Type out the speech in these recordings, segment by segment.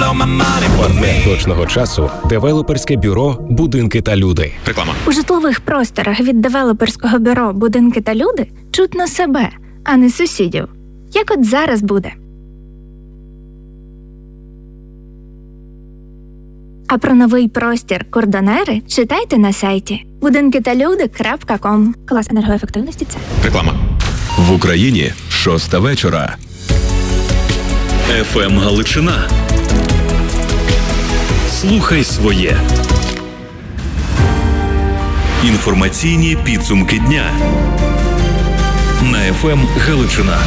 Партнер точного часу – девелоперське бюро «Будинки та люди». Реклама. У житлових просторах від девелоперського бюро «Будинки та люди» чутно себе, а не сусідів. Як от зараз буде. А про новий простір «Кордонери» читайте на сайті budinkitalude.com. Клас енергоефективності – це. Реклама. В Україні 6 вечора. ФМ Галичина. Слухай своє. Інформаційні підсумки дня. На ФМ Галичина.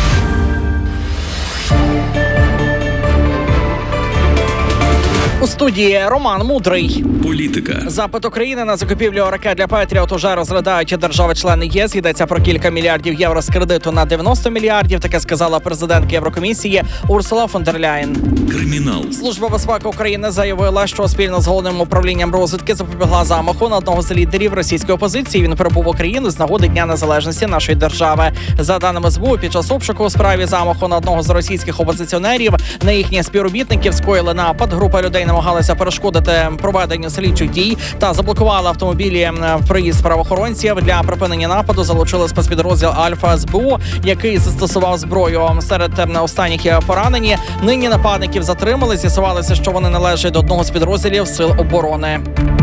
У студії Роман Мудрий. Політика. Запит України на закупівлю ракет для Петріот уже розглядають держави-члени ЄС. Йдеться про кілька мільярдів євро з кредиту на 90 мільярдів. Таке сказала президентка Єврокомісії Урсула фон дер Ляєн. Кримінал. Служба безпеки України заявила, що спільно з головним управлінням розвідки запобігла замаху на одного з лідерів російської опозиції. Він прибув в Україну з нагоди Дня Незалежності нашої держави. За даними СБУ, під час обшуку у справі замаху на одного з російських опозиціонерів на їхніх співробітників скоїли напад. Група людей намагалися перешкодити проведенню слідчих дій та заблокували автомобілі в проїзд правоохоронців. Для припинення нападу залучили спецпідрозділ Альфа СБУ, який застосував зброю. Серед останніх є поранені. Нині нападників затримали. З'ясувалося, що вони належать до одного з підрозділів Сил оборони.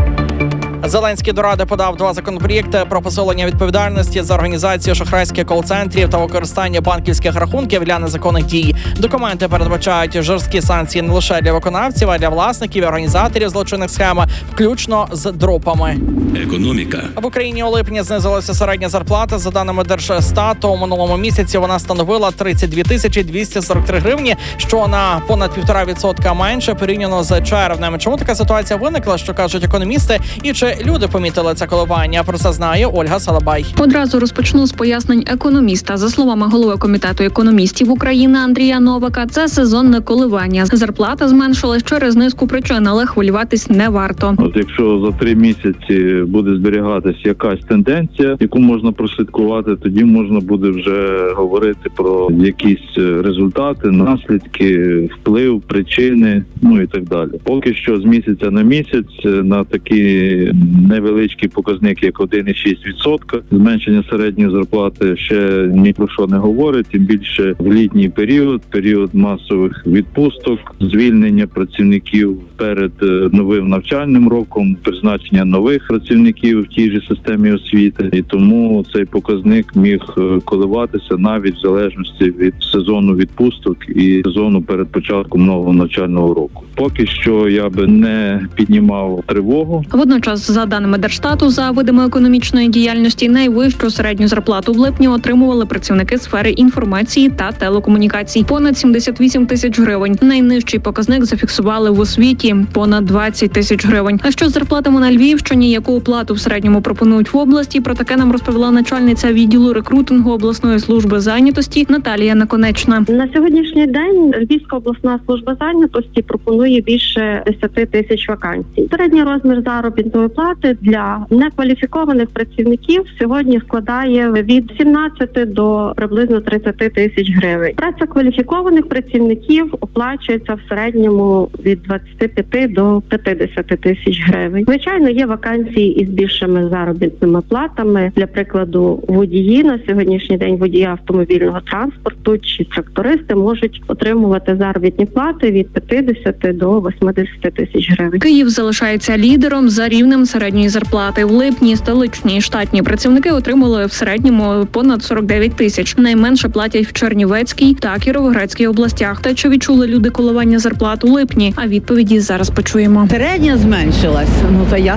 Зеленський до Ради подав 2 законопроєкти про посилення відповідальності за організацію шахрайських кол-центрів та використання банківських рахунків для незаконних дій. Документи передбачають жорсткі санкції не лише для виконавців, а й для власників і організаторів злочинних схем, включно з дропами. Економіка. В Україні у липні знизилася середня зарплата. За даними Держстату, у минулому місяці вона становила 32 тисячі 243 гривні, що на понад 1,5% менше порівняно з червнем. Чому така ситуація виникла, що кажуть економісти, і чи люди помітили це коливання? Про це знає Ольга Салабай. Одразу розпочну з пояснень економіста. За словами голови комітету економістів України Андрія Новака, це сезонне коливання. Зарплата зменшилась через низку причин, але хвилюватись не варто. От якщо за 3 місяці буде зберігатись якась тенденція, яку можна прослідкувати, тоді можна буде вже говорити про якісь результати, наслідки, вплив, причини, ну і так далі. Поки що з місяця на місяць на такі невеличкий показник, як 1,6%. Зменшення середньої зарплати ще ні про що не говорить, тим більше в літній період масових відпусток, звільнення працівників перед новим навчальним роком, призначення нових працівників в тій же системі освіти. І тому цей показник міг коливатися навіть в залежності від сезону відпусток і сезону перед початком нового навчального року. Поки що я би не піднімав тривогу. Водночас, за даними Держстату, за видами економічної діяльності найвищу середню зарплату в липні отримували працівники сфери інформації та телекомунікацій – понад 78 тисяч гривень. Найнижчий показник зафіксували в освіті – понад 20 тисяч гривень. А що з зарплатами на Львівщині, яку оплату в середньому пропонують в області? Про таке нам розповіла начальниця відділу рекрутингу обласної служби зайнятості Наталія Наконечна. На сьогоднішній день Львівська обласна служба зайнятості пропонує більше 10 тисяч вакансій. Середній розмір заробітної плати для некваліфікованих працівників сьогодні складає від 17 до приблизно 30 тисяч гривень. Праця кваліфікованих працівників оплачується в середньому від 25 до 50 тисяч гривень. Звичайно, є вакансії із більшими заробітними платами. Для прикладу, водії на сьогоднішній день, водії автомобільного транспорту чи трактористи можуть отримувати заробітні плати від 50 до 80 тисяч гривень. Київ залишається лідером за рівнем середньої зарплати. В липні столичні штатні працівники отримали в середньому понад 49 тисяч. Найменше платять в Чернівецькій та Кіровоградській областях. Та чи відчули люди коливання зарплат у липні? А відповіді зараз почуємо. Середня зменшилась. Ну, то я